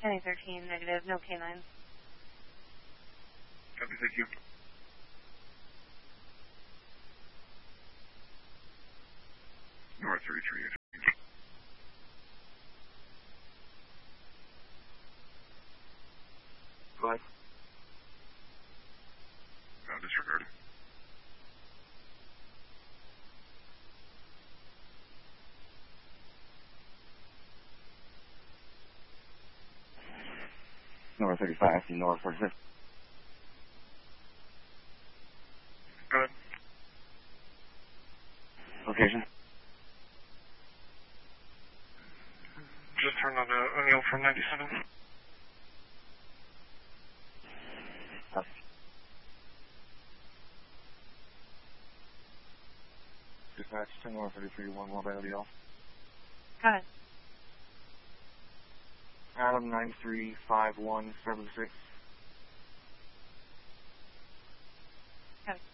Penny 13, negative, no canines. Copy, thank you. North 33. Go ahead. Disregard. North 35, North 46. Go ahead. Location? Just turned on to O'Neill from 97. Dispatch 10 North 33, 1 more by LDL. Go ahead. Adam 935176. Go ahead.